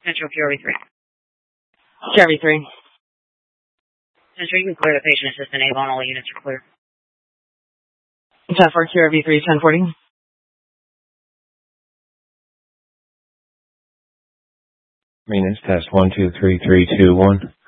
Central QRV3. QRV3. Central, you can clear the patient assistant Avon. All units are clear. 10-4 QRV3, 1040. Maintenance test 1 2 3 3 2 1.